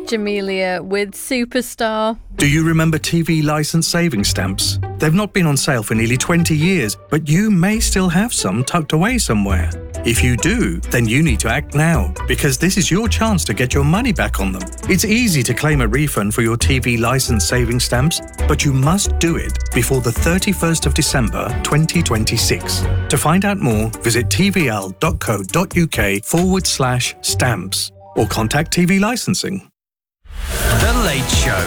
Jamelia with Superstar. Do you remember TV licence saving stamps? They've not been on sale for nearly 20 years, but you may still have some tucked away somewhere. If you do, then you need to act now, because this is your chance to get your money back on them. It's easy to claim a refund for your TV licence saving stamps, but you must do it before the 31st of December 2026. To find out more, visit tvl.co.uk/stamps or contact TV Licensing. The Late Show.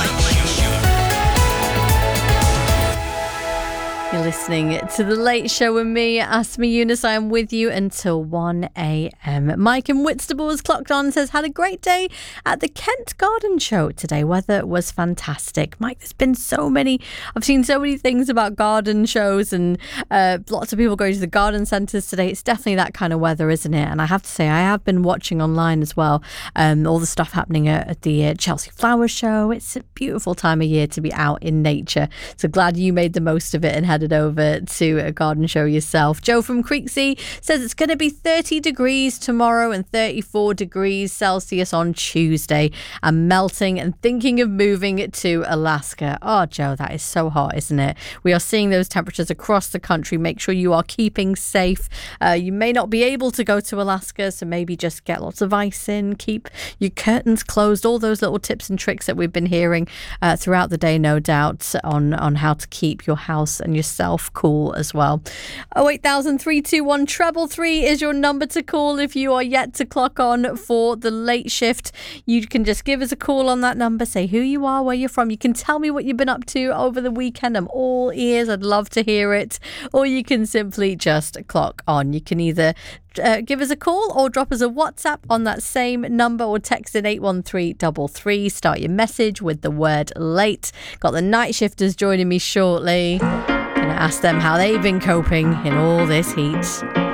You're listening to The Late Show with me, Asma Yunus. I am with you until 1 a.m. Mike in Whitstable has clocked on and says, had a great day at the Kent Garden Show today. Weather was fantastic. Mike, there's been I've seen so many things about garden shows and lots of people going to the garden centres today. It's definitely that kind of weather, isn't it? And I have to say, I have been watching online as well, all the stuff happening at the Chelsea Flower Show. It's a beautiful time of year to be out in nature. So glad you made the most of it and headed over to a garden show yourself. Joe from Creeksea says it's going to be 30 degrees tomorrow and 34 degrees Celsius on Tuesday, and melting and thinking of moving to Alaska. Oh, Joe, that is so hot, isn't it? We are seeing those temperatures across the country. Make sure you are keeping safe. You may not be able to go to Alaska, so maybe just get lots of ice in, keep your curtains closed, all those little tips and tricks that we've been hearing throughout the day, no doubt, on how to keep your house and yourself cool as well. 08000 321 333 is your number to call if you are yet to clock on for the late shift. You can just give us a call on that number, say who you are, where you're from. You can tell me what you've been up to over the weekend. I'm all ears. I'd love to hear it. Or you can simply just clock on. You can either give us a call or drop us a WhatsApp on that same number, or text in 81333. Start your message with the word late. Got the night shifters joining me shortly. Gonna ask them how they've been coping in all this heat.